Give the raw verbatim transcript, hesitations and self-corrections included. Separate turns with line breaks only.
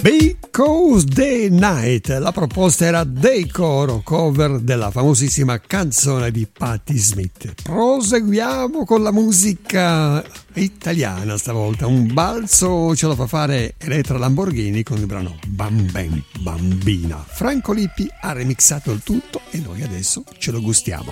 Because the Night, la proposta era Decoro, cover della famosissima canzone di Patti Smith. Proseguiamo con la musica italiana stavolta, un balzo ce lo fa fare Elettra Lamborghini con il brano Bam Bam Bambina. Franco Lippi ha remixato il tutto e noi adesso ce lo gustiamo.